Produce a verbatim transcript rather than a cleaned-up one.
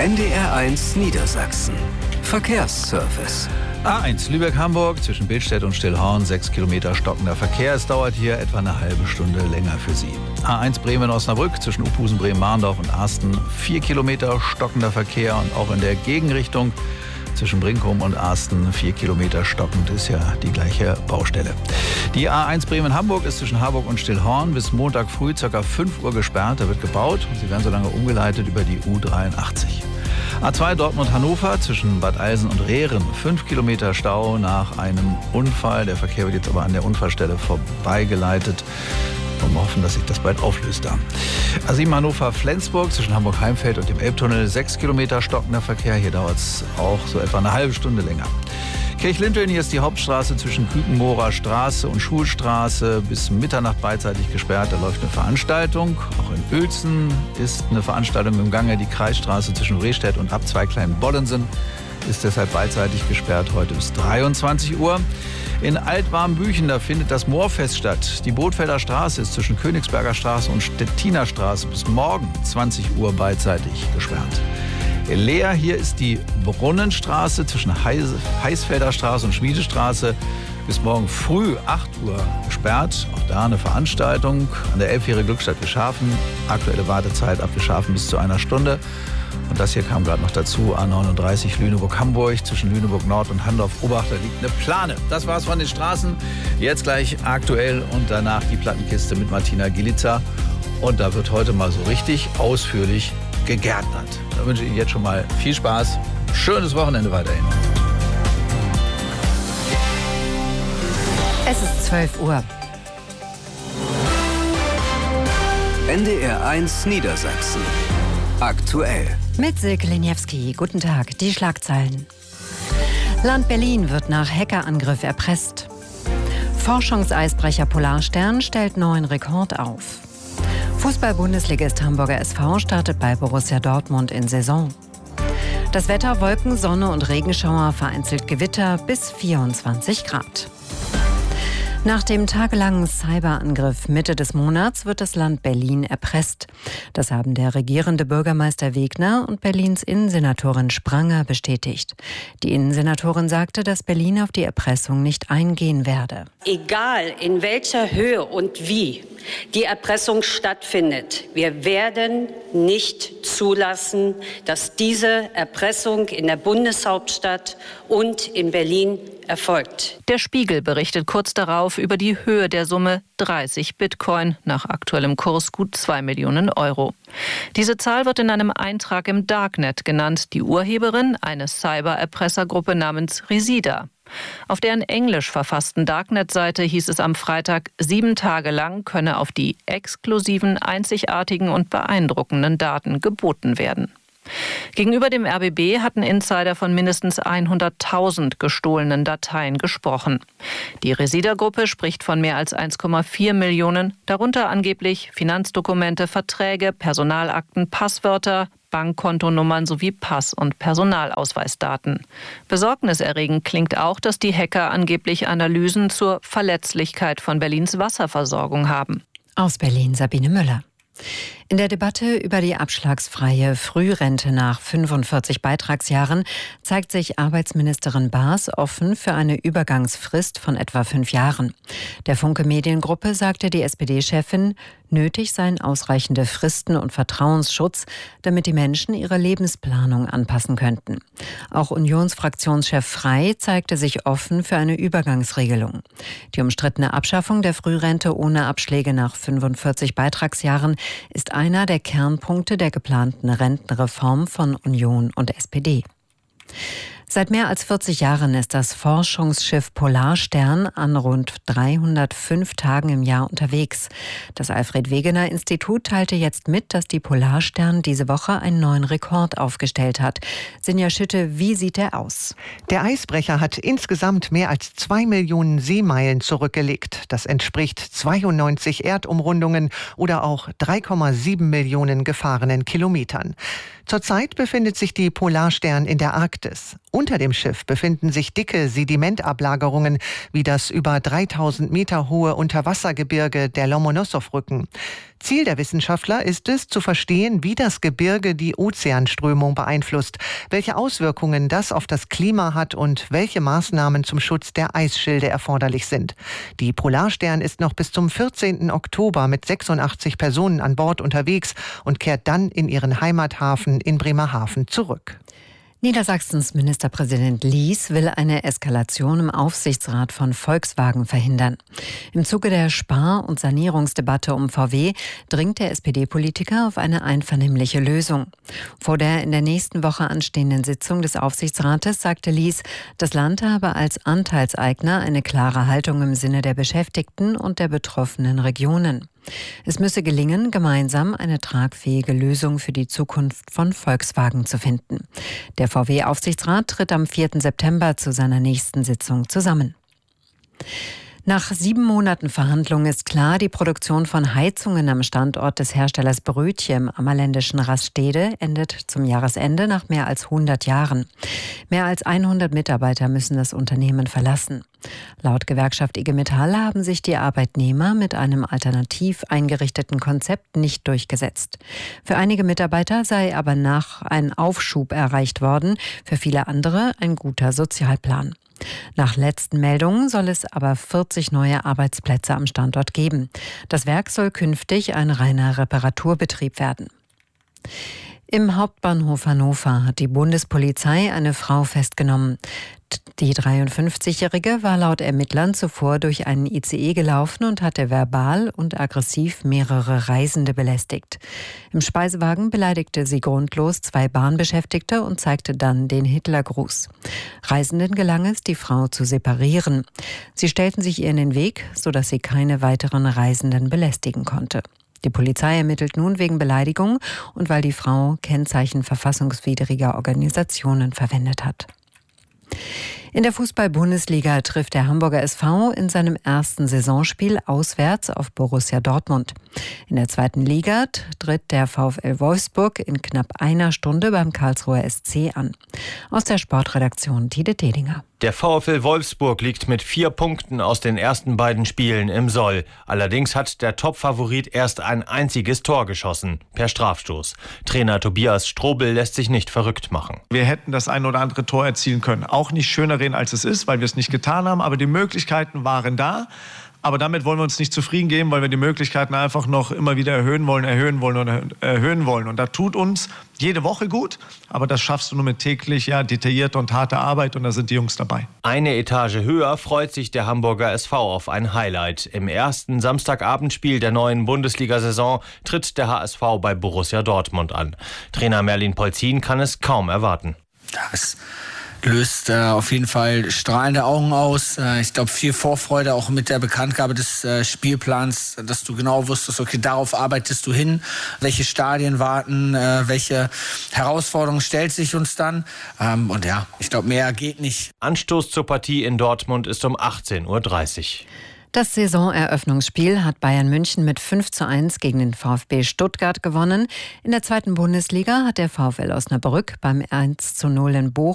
N D R eins Niedersachsen. Verkehrsservice. A eins Lübeck-Hamburg zwischen Billstedt und Stillhorn, sechs Kilometer stockender Verkehr. Es dauert hier etwa eine halbe Stunde länger für Sie. A eins Bremen-Osnabrück zwischen Uphusen, Bremen-Mahndorf und Arsten, vier Kilometer stockender Verkehr. Und auch in der Gegenrichtung zwischen Brinkum und Arsten, vier Kilometer stockend, ist ja die gleiche Baustelle. Die A eins Bremen-Hamburg ist zwischen Harburg und Stillhorn bis Montag früh ca. fünf Uhr gesperrt. Da wird gebaut und Sie werden so lange umgeleitet über die U dreiundachtzig. A zwei Dortmund-Hannover zwischen Bad Eilsen und Rehren, fünf Kilometer Stau nach einem Unfall. Der Verkehr wird jetzt aber an der Unfallstelle vorbeigeleitet. Und wir hoffen, dass sich das bald auflöst da. A sieben Hannover-Flensburg zwischen Hamburg-Heimfeld und dem Elbtunnel, sechs Kilometer stockender Verkehr. Hier dauert es auch so etwa eine halbe Stunde länger. Kirchlinteln, hier ist die Hauptstraße zwischen Kükenmorer Straße und Schulstraße bis Mitternacht beidseitig gesperrt. Da läuft eine Veranstaltung. Auch in Uelzen ist eine Veranstaltung im Gange. Die Kreisstraße zwischen Rehstedt und Abzweig Klein-Bollensen ist deshalb beidseitig gesperrt, heute bis dreiundzwanzig Uhr. In Altwarmbüchen, da findet das Moorfest statt. Die Bootfelder Straße ist zwischen Königsberger Straße und Stettiner Straße bis morgen zwanzig Uhr beidseitig gesperrt. Leer, hier ist die Brunnenstraße zwischen Heis Heisfelder Straße und Schmiedestraße bis morgen früh acht Uhr gesperrt. Auch da eine Veranstaltung an der Elbfähre Glückstadt Wischhafen. Aktuelle Wartezeit ab Wischhafen bis zu einer Stunde. Und das hier kam gerade noch dazu, A neununddreißig Lüneburg-Hamburg zwischen Lüneburg-Nord und Handorf-Oberach. Da liegt eine Plane. Das war's von den Straßen. Jetzt gleich aktuell und danach die Plattenkiste mit Martina Gilitzer. Und da wird heute mal so richtig ausführlich gegärtnert. Da wünsche ich Ihnen jetzt schon mal viel Spaß. Schönes Wochenende weiterhin. Es ist zwölf Uhr. N D R eins Niedersachsen. Aktuell. Mit Silke Leniewski. Guten Tag. Die Schlagzeilen. Land Berlin wird nach Hackerangriff erpresst. Forschungseisbrecher Polarstern stellt neuen Rekord auf. Fußball-Bundesligist Hamburger S V startet bei Borussia Dortmund in Saison. Das Wetter: Wolken, Sonne und Regenschauer, vereinzelt Gewitter bis vierundzwanzig Grad. Nach dem tagelangen Cyberangriff Mitte des Monats wird das Land Berlin erpresst. Das haben der regierende Bürgermeister Wegner und Berlins Innensenatorin Spranger bestätigt. Die Innensenatorin sagte, dass Berlin auf die Erpressung nicht eingehen werde. Egal in welcher Höhe und wie die Erpressung stattfindet, wir werden nicht zulassen, dass diese Erpressung in der Bundeshauptstadt und in Berlin erfolgt. Der Spiegel berichtet kurz darauf über die Höhe der Summe dreißig Bitcoin, nach aktuellem Kurs gut zwei Millionen Euro. Diese Zahl wird in einem Eintrag im Darknet genannt. Die Urheberin, eine Cyber-Erpressergruppe namens Resida. Auf deren englisch verfassten Darknet-Seite hieß es am Freitag, sieben Tage lang könne auf die exklusiven, einzigartigen und beeindruckenden Daten geboten werden. Gegenüber dem R B B hatten Insider von mindestens hunderttausend gestohlenen Dateien gesprochen. Die Resida-Gruppe spricht von mehr als eins Komma vier Millionen, darunter angeblich Finanzdokumente, Verträge, Personalakten, Passwörter, Bankkontonummern sowie Pass- und Personalausweisdaten. Besorgniserregend klingt auch, dass die Hacker angeblich Analysen zur Verletzlichkeit von Berlins Wasserversorgung haben. Aus Berlin Sabine Müller. In der Debatte über die abschlagsfreie Frührente nach fünfundvierzig Beitragsjahren zeigt sich Arbeitsministerin Baas offen für eine Übergangsfrist von etwa fünf Jahren. Der Funke Mediengruppe sagte die S P D-Chefin, nötig seien ausreichende Fristen und Vertrauensschutz, damit die Menschen ihre Lebensplanung anpassen könnten. Auch Unionsfraktionschef Frey zeigte sich offen für eine Übergangsregelung. Die umstrittene Abschaffung der Frührente ohne Abschläge nach fünfundvierzig Beitragsjahren ist einer der Kernpunkte der geplanten Rentenreform von Union und S P D. Seit mehr als vierzig Jahren ist das Forschungsschiff Polarstern an rund dreihundertfünf Tagen im Jahr unterwegs. Das Alfred-Wegener-Institut teilte jetzt mit, dass die Polarstern diese Woche einen neuen Rekord aufgestellt hat. Sinja Schütte, wie sieht er aus? Der Eisbrecher hat insgesamt mehr als zwei Millionen Seemeilen zurückgelegt. Das entspricht zweiundneunzig Erdumrundungen oder auch drei Komma sieben Millionen gefahrenen Kilometern. Zurzeit befindet sich die Polarstern in der Arktis. Unter dem Schiff befinden sich dicke Sedimentablagerungen wie das über dreitausend Meter hohe Unterwassergebirge der Lomonossow-Rücken. Ziel der Wissenschaftler ist es, zu verstehen, wie das Gebirge die Ozeanströmung beeinflusst, welche Auswirkungen das auf das Klima hat und welche Maßnahmen zum Schutz der Eisschilde erforderlich sind. Die Polarstern ist noch bis zum vierzehnten Oktober mit sechsundachtzig Personen an Bord unterwegs und kehrt dann in ihren Heimathafen in Bremerhaven zurück. Niedersachsens Ministerpräsident Lies will eine Eskalation im Aufsichtsrat von Volkswagen verhindern. Im Zuge der Spar- und Sanierungsdebatte um V W dringt der S P D-Politiker auf eine einvernehmliche Lösung. Vor der in der nächsten Woche anstehenden Sitzung des Aufsichtsrates sagte Lies, das Land habe als Anteilseigner eine klare Haltung im Sinne der Beschäftigten und der betroffenen Regionen. Es müsse gelingen, gemeinsam eine tragfähige Lösung für die Zukunft von Volkswagen zu finden. Der V W-Aufsichtsrat tritt am vierten September zu seiner nächsten Sitzung zusammen. Nach sieben Monaten Verhandlungen ist klar, die Produktion von Heizungen am Standort des Herstellers Brötje im ammerländischen Rastede endet zum Jahresende nach mehr als hundert Jahren. Mehr als hundert Mitarbeiter müssen das Unternehmen verlassen. Laut Gewerkschaft I G Metall haben sich die Arbeitnehmer mit einem alternativ eingerichteten Konzept nicht durchgesetzt. Für einige Mitarbeiter sei aber nach ein Aufschub erreicht worden, für viele andere ein guter Sozialplan. Nach letzten Meldungen soll es aber vierzig neue Arbeitsplätze am Standort geben. Das Werk soll künftig ein reiner Reparaturbetrieb werden. Im Hauptbahnhof Hannover hat die Bundespolizei eine Frau festgenommen. Die dreiundfünfzigjährige war laut Ermittlern zuvor durch einen I C E gelaufen und hatte verbal und aggressiv mehrere Reisende belästigt. Im Speisewagen beleidigte sie grundlos zwei Bahnbeschäftigte und zeigte dann den Hitlergruß. Reisenden gelang es, die Frau zu separieren. Sie stellten sich ihr in den Weg, sodass sie keine weiteren Reisenden belästigen konnte. Die Polizei ermittelt nun wegen Beleidigung und weil die Frau Kennzeichen verfassungswidriger Organisationen verwendet hat. In der Fußball-Bundesliga trifft der Hamburger S V in seinem ersten Saisonspiel auswärts auf Borussia Dortmund. In der zweiten Liga tritt der VfL Wolfsburg in knapp einer Stunde beim Karlsruher S C an. Aus der Sportredaktion Tide Dedinger. Der VfL Wolfsburg liegt mit vier Punkten aus den ersten beiden Spielen im Soll. Allerdings hat der Topfavorit erst ein einziges Tor geschossen, per Strafstoß. Trainer Tobias Strobel lässt sich nicht verrückt machen. Wir hätten das ein oder andere Tor erzielen können. Auch nicht schöner reden, als es ist, weil wir es nicht getan haben. Aber die Möglichkeiten waren da. Aber damit wollen wir uns nicht zufrieden geben, weil wir die Möglichkeiten einfach noch immer wieder erhöhen wollen, erhöhen wollen und erhöhen wollen. Und da tut uns jede Woche gut, aber das schaffst du nur mit täglich ja, detaillierter und harter Arbeit und da sind die Jungs dabei. Eine Etage höher freut sich der Hamburger S V auf ein Highlight. Im ersten Samstagabendspiel der neuen Bundesliga-Saison tritt der H S V bei Borussia Dortmund an. Trainer Merlin Polzin kann es kaum erwarten. Das löst äh, auf jeden Fall strahlende Augen aus. Äh, ich glaube, viel Vorfreude auch mit der Bekanntgabe des äh, Spielplans, dass du genau wusstest, okay, darauf arbeitest du hin, welche Stadien warten, äh, welche Herausforderungen stellt sich uns dann. Ähm, und ja, ich glaube, mehr geht nicht. Anstoß zur Partie in Dortmund ist um achtzehn Uhr dreißig. Das Saisoneröffnungsspiel hat Bayern München mit fünf zu eins gegen den VfB Stuttgart gewonnen. In der zweiten Bundesliga hat der VfL Osnabrück beim eins zu null in Bochum